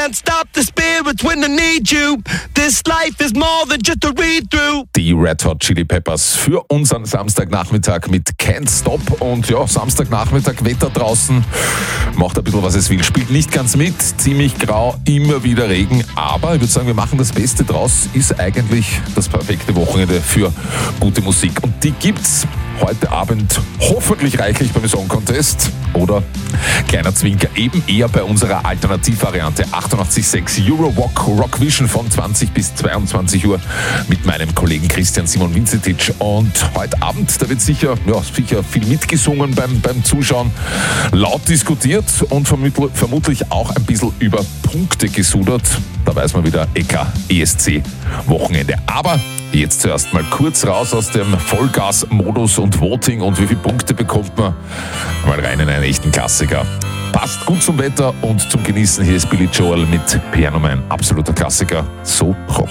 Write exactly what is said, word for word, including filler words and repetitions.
can't stop the spirits when I need you. This life is more than just a read-through. Die Red Hot Chili Peppers für unseren Samstagnachmittag mit Can't Stop. Und ja, Samstagnachmittag, Wetter draußen, macht ein bisschen, was es will. Spielt nicht ganz mit, ziemlich grau, immer wieder Regen. Aber ich würde sagen, wir machen das Beste draus. Ist eigentlich das perfekte Wochenende für gute Musik. Und die gibt's heute Abend hoffentlich reichlich beim Song Contest. Oder kleiner Zwinker, eben eher bei unserer Alternativvariante achtundachtzig Komma sechs Eurowalk Rock Vision von zwanzig bis zweiundzwanzig Uhr mit meinem Kollegen Christian Simon Vincetic. Und heute Abend, da wird sicher, ja, sicher viel mitgesungen beim, beim Zuschauen, laut diskutiert und vermutlich auch ein bisschen über Punkte gesudert. Da weiß man wieder, E K E S C Wochenende. Aber jetzt zuerst mal kurz raus aus dem Vollgas-Modus und Voting und wie viele Punkte bekommt man. Mal rein in einen echten Klassiker. Passt gut zum Wetter und zum Genießen. Hier ist Billy Joel mit Piano Man. Absoluter Klassiker. So rock.